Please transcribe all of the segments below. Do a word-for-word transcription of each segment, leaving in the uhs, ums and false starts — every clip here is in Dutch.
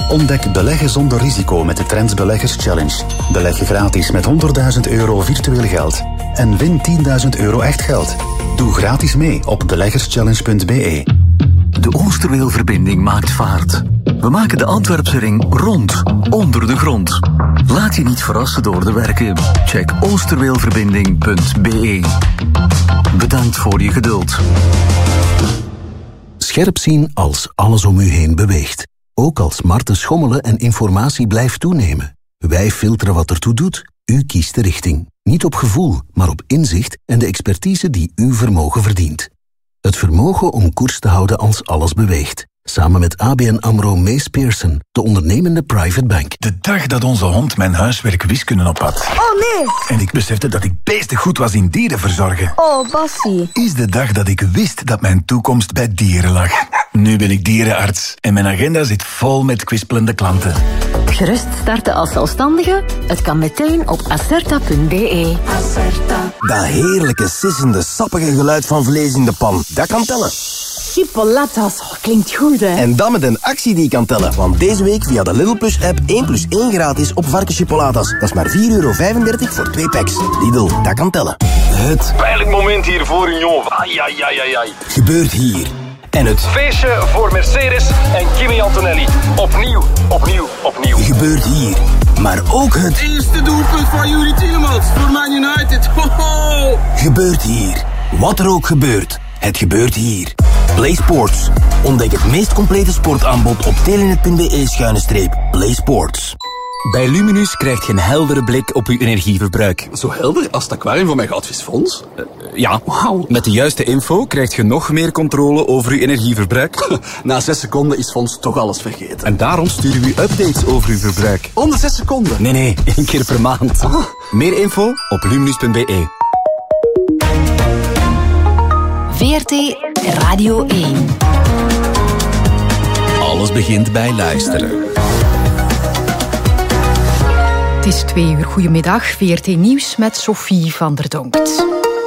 Ontdek beleggen zonder risico met de Trends Beleggers Challenge. Beleg je gratis met honderdduizend euro virtueel geld. En win tienduizend euro echt geld. Doe gratis mee op beleggerschallenge punt b e. De Oosterweelverbinding maakt vaart. We maken de Antwerpse ring rond, onder de grond. Laat je niet verrassen door de werken. Check oosterweelverbinding punt b e. Bedankt voor je geduld. Scherp zien als alles om u heen beweegt. Ook als markten schommelen en informatie blijft toenemen. Wij filteren wat ertoe doet. U kiest de richting. Niet op gevoel, maar op inzicht en de expertise die uw vermogen verdient. Het vermogen om koers te houden als alles beweegt. Samen met A B N AMRO Mees Pearson, de ondernemende private bank. De dag dat onze hond mijn huiswerk wiskunde op had. Oh nee! En ik besefte dat ik beestig goed was in dieren verzorgen. Oh, Bassie. Is de dag dat ik wist dat mijn toekomst bij dieren lag. Nu ben ik dierenarts en mijn agenda zit vol met kwispelende klanten. Gerust starten als zelfstandige? Het kan meteen op acerta punt b e. Acerta. Dat heerlijke, sissende, sappige geluid van vlees in de pan, dat kan tellen. Chipolatas, oh, klinkt goed, hè? En dan met een actie die kan tellen. Want deze week via de Lidl Plus app één plus één gratis op varkenschipolatas. Dat is maar vier euro vijfendertig voor twee packs. Lidl, dat kan tellen. Het pijnlijk moment hier voor Union. Ai, ai, ai, ai, ai. Gebeurt hier. En het feestje voor Mercedes en Kimi Antonelli. Opnieuw, opnieuw, opnieuw. Gebeurt hier. Maar ook het eerste doelpunt van Yuri Tielemans voor Man United. Ho-ho! Gebeurt hier. Wat er ook gebeurt. Het gebeurt hier. Play Sports. Ontdek het meest complete sportaanbod op telenet punt b e schuine streep Play Sports. Bij Luminus krijg je een heldere blik op uw energieverbruik. Zo helder als het aquarium van mijn goudvisfonds? Uh, ja, wow. Met de juiste info krijg je nog meer controle over uw energieverbruik. Na zes seconden is Fonds toch alles vergeten. En daarom sturen we u updates over uw verbruik. Onder zes seconden? Nee, nee, één keer per maand. Ah. Meer info op luminus punt b e. V R T Radio één. Alles begint bij luisteren. Het is twee uur. Goedemiddag. V R T Nieuws met Sophie van der Donkt.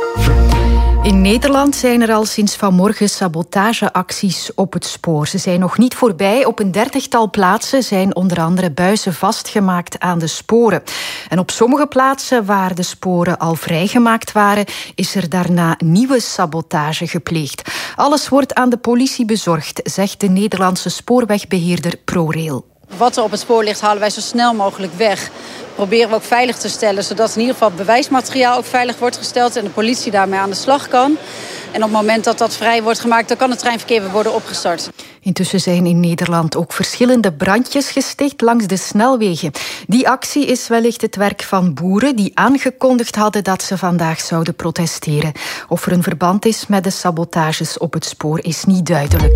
In Nederland zijn er al sinds vanmorgen sabotageacties op het spoor. Ze zijn nog niet voorbij. Op een dertigtal plaatsen zijn onder andere buizen vastgemaakt aan de sporen. En op sommige plaatsen waar de sporen al vrijgemaakt waren, is er daarna nieuwe sabotage gepleegd. Alles wordt aan de politie bezorgd, zegt de Nederlandse spoorwegbeheerder ProRail. Wat er op het spoor ligt, halen wij zo snel mogelijk weg. Proberen we ook veilig te stellen, zodat in ieder geval het bewijsmateriaal ook veilig wordt gesteld en de politie daarmee aan de slag kan. En op het moment dat dat vrij wordt gemaakt, dan kan het treinverkeer weer worden opgestart. Intussen zijn in Nederland ook verschillende brandjes gesticht langs de snelwegen. Die actie is wellicht het werk van boeren die aangekondigd hadden dat ze vandaag zouden protesteren. Of er een verband is met de sabotages op het spoor is niet duidelijk.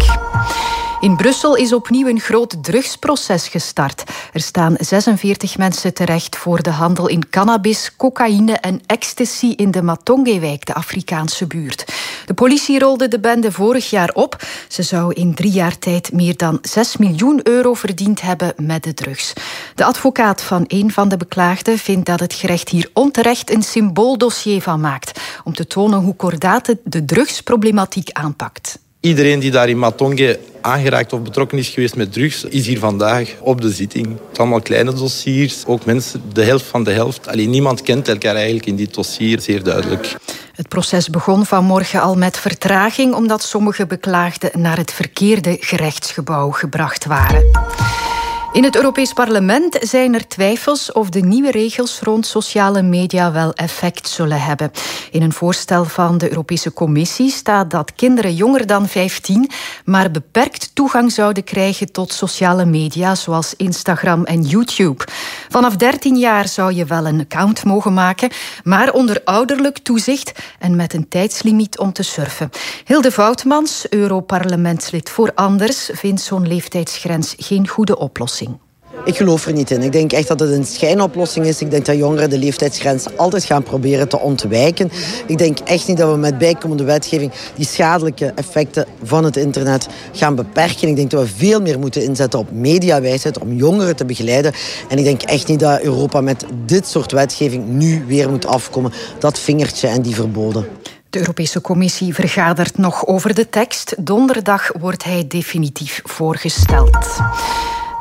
In Brussel is opnieuw een groot drugsproces gestart. Er staan zesenveertig mensen terecht voor de handel in cannabis, cocaïne en ecstasy in de Matongewijk, de Afrikaanse buurt. De politie rolde de bende vorig jaar op. Ze zou in drie jaar tijd meer dan zes miljoen euro verdiend hebben met de drugs. De advocaat van een van de beklaagden vindt dat het gerecht hier onterecht een symbooldossier van maakt, om te tonen hoe kordaat het de drugsproblematiek aanpakt. Iedereen die daar in Matonge aangeraakt of betrokken is geweest met drugs, is hier vandaag op de zitting. Het zijn allemaal kleine dossiers, ook mensen, de helft van de helft. Alleen niemand kent elkaar eigenlijk in dit dossier, zeer duidelijk. Het proces begon vanmorgen al met vertraging, omdat sommige beklaagden naar het verkeerde gerechtsgebouw gebracht waren. In het Europees Parlement zijn er twijfels of de nieuwe regels rond sociale media wel effect zullen hebben. In een voorstel van de Europese Commissie staat dat kinderen jonger dan vijftien maar beperkt toegang zouden krijgen tot sociale media zoals Instagram en YouTube. Vanaf dertien jaar zou je wel een account mogen maken, maar onder ouderlijk toezicht en met een tijdslimiet om te surfen. Hilde Voutmans, Europarlementslid voor Anders, vindt zo'n leeftijdsgrens geen goede oplossing. Ik geloof er niet in. Ik denk echt dat het een schijnoplossing is. Ik denk dat jongeren de leeftijdsgrens altijd gaan proberen te ontwijken. Ik denk echt niet dat we met bijkomende wetgeving die schadelijke effecten van het internet gaan beperken. Ik denk dat we veel meer moeten inzetten op mediawijsheid om jongeren te begeleiden. En ik denk echt niet dat Europa met dit soort wetgeving nu weer moet afkomen. Dat vingertje en die verboden. De Europese Commissie vergadert nog over de tekst. Donderdag wordt hij definitief voorgesteld.